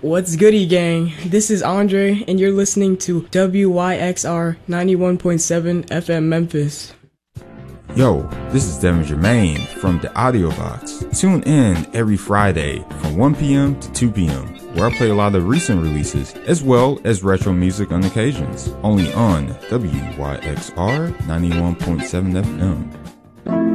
What's goody, gang? This is Andre, and you're listening to WYXR 91.7 FM Memphis. Yo, this is Devin Jermaine from the Audio Box. Tune in every Friday from 1 p.m. to 2 p.m., where I play a lot of recent releases, as well as retro music on occasions, only on WYXR 91.7 FM.